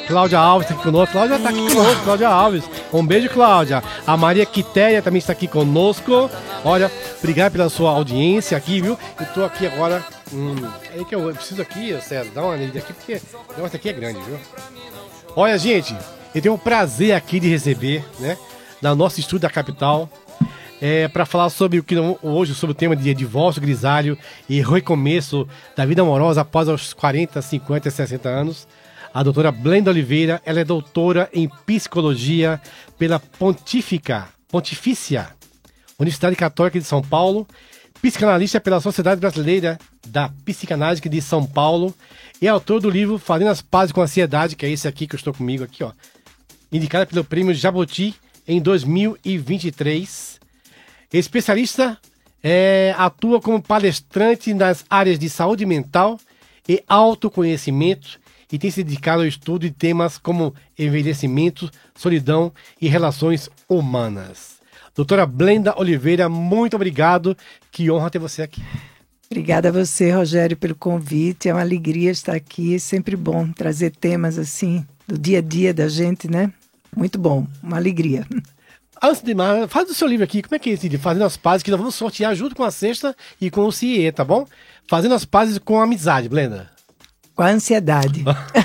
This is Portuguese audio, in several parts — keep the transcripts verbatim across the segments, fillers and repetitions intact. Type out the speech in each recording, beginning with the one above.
Cláudia Alves está aqui conosco. Cláudia está aqui conosco, Cláudia Alves. Um beijo, Cláudia. A Maria Quitéria também está aqui conosco. Olha, obrigado pela sua audiência aqui, viu? Eu tô aqui agora... Hum, é que eu preciso aqui, César, dar uma anelha aqui, porque o negócio aqui é grande, viu? Olha, gente, eu tenho o prazer aqui de receber, né, da nosso estúdio da capital, é, para falar sobre o que hoje, sobre o tema de divórcio grisalho e recomeço da vida amorosa após os quarenta, cinquenta e sessenta anos. A doutora Blenda Oliveira, ela é doutora em psicologia pela Pontífica, Pontifícia Universidade Católica de São Paulo, psicanalista pela Sociedade Brasileira da Psicanálise de São Paulo e é autor do livro Fazendo as Pazes com a Ansiedade, que é esse aqui que eu estou comigo aqui, ó, indicada pelo Prêmio Jabuti em dois mil e vinte e três. Especialista, é, atua como palestrante nas áreas de saúde mental e autoconhecimento e tem se dedicado ao estudo de temas como envelhecimento, solidão e relações humanas. Doutora Blenda Oliveira, muito obrigado. Que honra ter você aqui. Obrigada a você, Rogério, pelo convite. É uma alegria estar aqui. É sempre bom trazer temas assim do dia a dia da gente, né? Muito bom, uma alegria. Antes de mais, fala do seu livro aqui. Como é que é esse livro? Fazendo as Pazes, que nós vamos sortear junto com a sexta e com o C I E, tá bom? Fazendo as Pazes com a amizade, Blenda. Com a ansiedade.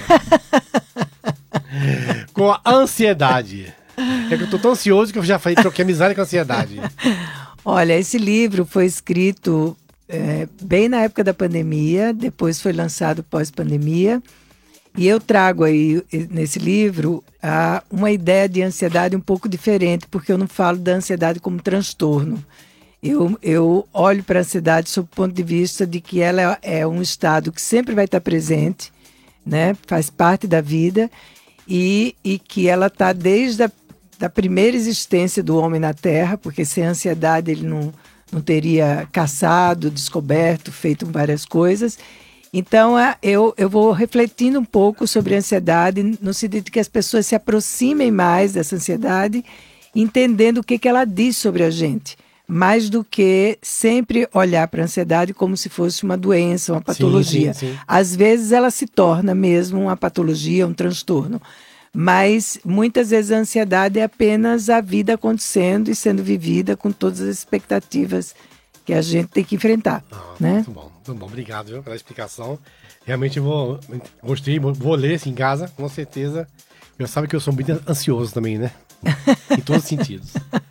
Com a ansiedade. É que eu tô tão ansioso que eu já falei, troquei amizade com ansiedade. Olha, esse livro foi escrito é, bem na época da pandemia, depois foi lançado pós-pandemia, e eu trago aí nesse livro a, uma ideia de ansiedade um pouco diferente, porque eu não falo da ansiedade como transtorno. Eu, eu olho para a ansiedade sob o ponto de vista de que ela é, é um estado que sempre vai estar presente, né? Faz parte da vida, e, e que ela está desde a da primeira existência do homem na Terra, porque sem ansiedade ele não, não teria caçado, descoberto, feito várias coisas. Então eu, eu vou refletindo um pouco sobre a ansiedade, no sentido de que as pessoas se aproximem mais dessa ansiedade, entendendo o que, que ela diz sobre a gente, mais do que sempre olhar para a ansiedade como se fosse uma doença, uma patologia. Sim, sim, sim. Às vezes ela se torna mesmo uma patologia, um transtorno. Mas muitas vezes a ansiedade é apenas a vida acontecendo e sendo vivida com todas as expectativas que a gente tem que enfrentar. Ah, né? Muito bom, muito bom. Obrigado, viu, pela explicação. Realmente eu vou, gostei, vou ler assim, em casa, com certeza. Eu sabe que eu sou muito ansioso também, né? Em todos os sentidos.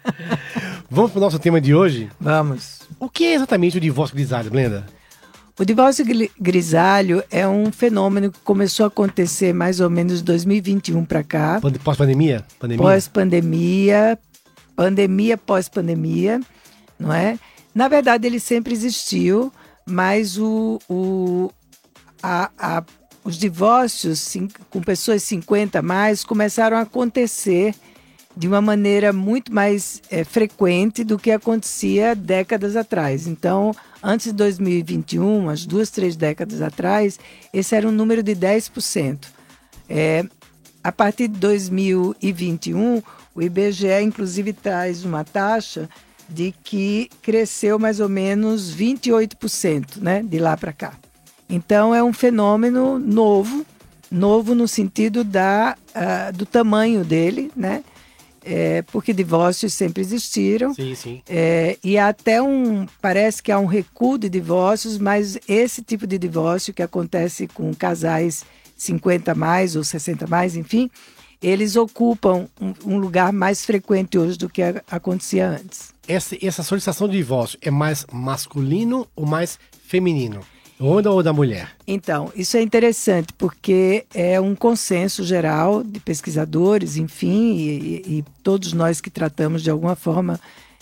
Vamos para o nosso tema de hoje? Vamos. O que é exatamente o divórcio grisalho, Blenda? O divórcio grisalho é um fenômeno que começou a acontecer mais ou menos de dois mil e vinte e um para cá. Pós-pandemia? Pandemia? Pós-pandemia, pandemia, pós-pandemia, não é? Na verdade, ele sempre existiu, mas o, o, a, a, os divórcios sim, com pessoas cinquenta a mais começaram a acontecer de uma maneira muito mais é, frequente do que acontecia décadas atrás. Então, antes de dois mil e vinte e um, as duas, três décadas atrás, esse era um número de dez por cento. É, a partir de dois mil e vinte e um, o I B G E, inclusive, traz uma taxa de que cresceu mais ou menos vinte e oito por cento, né, de lá para cá. Então, é um fenômeno novo, novo no sentido da, uh, do tamanho dele, né? É, porque divórcios sempre existiram. Sim, sim. É, e há até um, parece que há um recuo de divórcios, mas esse tipo de divórcio que acontece com casais cinquenta a mais ou sessenta a mais, enfim, eles ocupam um, um lugar mais frequente hoje do que a, acontecia antes. Essa, essa solicitação de divórcio é mais masculino ou mais feminino? Homem ou da mulher? Então, isso é interessante porque é um consenso geral de pesquisadores, enfim, e, e, e todos nós que tratamos de alguma forma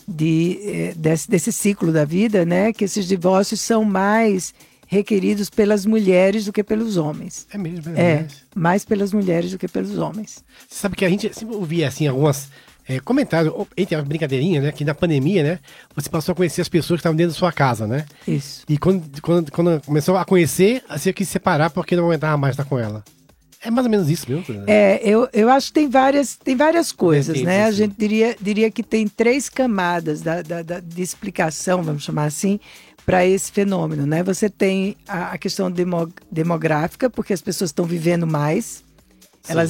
de, desse, desse ciclo da vida, né, que esses divórcios são mais requeridos pelas mulheres do que pelos homens. É mesmo, é, é mulheres. Mais pelas mulheres do que pelos homens. Você sabe que a gente sempre ouvia assim algumas é, comentários, entre a brincadeirinha, né, que na pandemia, né, você passou a conhecer as pessoas que estavam dentro da sua casa, né? Isso. E quando, quando, quando começou a conhecer, você quis separar porque não aguentava mais estar com ela. É mais ou menos isso mesmo? Né? É, eu, eu acho que tem várias, tem várias coisas, sim, né? sim, A sim. gente diria, diria que tem três camadas da, da, da, de explicação, vamos chamar assim, para esse fenômeno, né? Você tem a, a questão demo, demográfica, porque as pessoas estão vivendo mais, Sim. elas